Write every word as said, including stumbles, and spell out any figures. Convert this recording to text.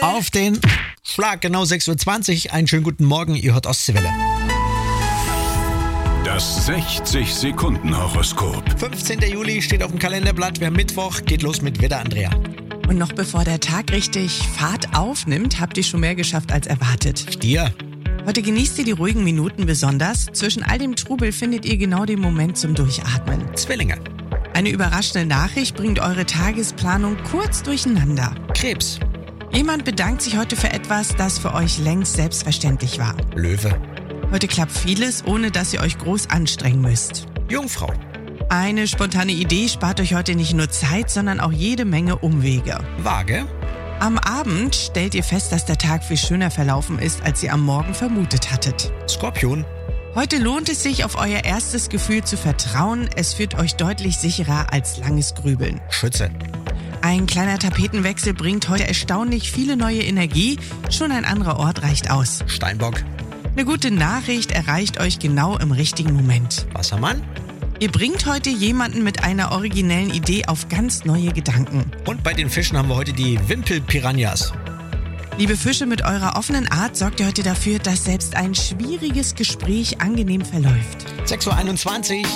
Auf den Schlag, genau sechs Uhr zwanzig. Einen schönen guten Morgen, ihr hört Ostseewelle. Das sechzig-Sekunden-Horoskop. fünfzehnter Juli steht auf dem Kalenderblatt. Wer Mittwoch, geht los mit Wetter, Andrea. Und noch bevor der Tag richtig Fahrt aufnimmt, habt ihr schon mehr geschafft als erwartet. Stier. Heute genießt ihr die ruhigen Minuten besonders. Zwischen all dem Trubel findet ihr genau den Moment zum Durchatmen. Zwillinge. Eine überraschende Nachricht bringt eure Tagesplanung kurz durcheinander. Krebs. Jemand bedankt sich heute für etwas, das für euch längst selbstverständlich war. Löwe. Heute klappt vieles, ohne dass ihr euch groß anstrengen müsst. Jungfrau. Eine spontane Idee spart euch heute nicht nur Zeit, sondern auch jede Menge Umwege. Waage. Am Abend stellt ihr fest, dass der Tag viel schöner verlaufen ist, als ihr am Morgen vermutet hattet. Skorpion. Heute lohnt es sich, auf euer erstes Gefühl zu vertrauen. Es führt euch deutlich sicherer als langes Grübeln. Schütze. Ein kleiner Tapetenwechsel bringt heute erstaunlich viele neue Energie. Schon ein anderer Ort reicht aus. Steinbock. Eine gute Nachricht erreicht euch genau im richtigen Moment. Wassermann. Ihr bringt heute jemanden mit einer originellen Idee auf ganz neue Gedanken. Und bei den Fischen haben wir heute die Wimpelpiranhas. Liebe Fische, mit eurer offenen Art sorgt ihr heute dafür, dass selbst ein schwieriges Gespräch angenehm verläuft. sechs Uhr einundzwanzig.